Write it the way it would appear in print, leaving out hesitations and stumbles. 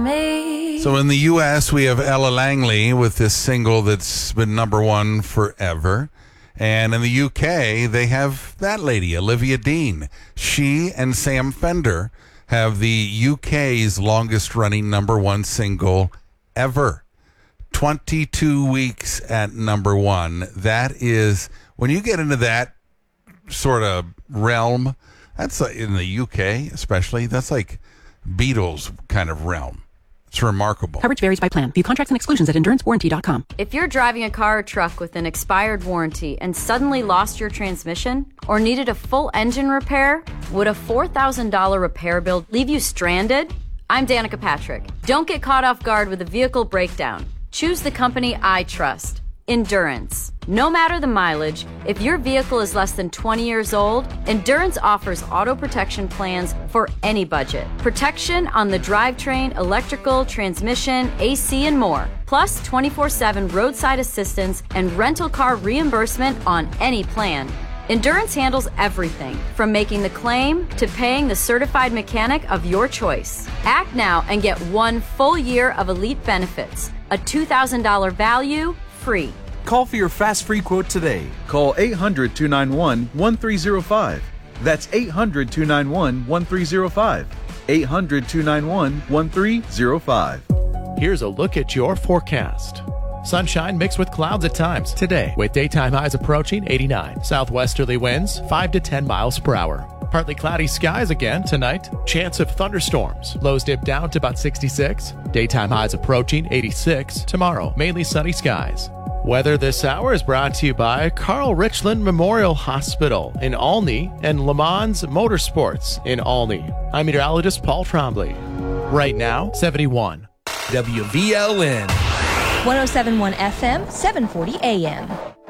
So in the U.S., we have Ella Langley with this single that's been number one forever. And in the U.K., they have that lady, Olivia Dean. She and Sam Fender have the U.K.'s longest-running number one single ever. 22 weeks at number one. That is, when you get into that sort of realm, that's in the UK especially, that's like Beatles kind of realm. It's remarkable. Coverage varies by plan. View contracts and exclusions at endurancewarranty.com. If you're driving a car or truck with an expired warranty and suddenly lost your transmission or needed a full engine repair, would a $4,000 repair bill leave you stranded? I'm Danica Patrick. Don't get caught off guard with a vehicle breakdown. Choose the company I trust. Endurance. No matter the mileage, if your vehicle is less than 20 years old, Endurance offers auto protection plans for any budget. Protection on the drivetrain, electrical, transmission, AC, and more. Plus 24/7 roadside assistance and rental car reimbursement on any plan. Endurance handles everything from making the claim to paying the certified mechanic of your choice. Act now and get 1 full year of elite benefits. A $2,000 value, free. Call for your fast free quote today. Call 800-291-1305. That's 800-291-1305. 800-291-1305. Here's a look at your forecast. Sunshine mixed with clouds at times today, with daytime highs approaching 89. Southwesterly winds 5 to 10 miles per hour. Partly cloudy skies again tonight. Chance of thunderstorms. Lows dip down to about 66. Daytime highs approaching 86. Tomorrow, mainly sunny skies. Weather this hour is brought to you by Carl Richland Memorial Hospital in Olney and Le Mans Motorsports in Olney. I'm meteorologist Paul Trombley. Right now, 71. WVLN. 107.1 FM, 740 AM.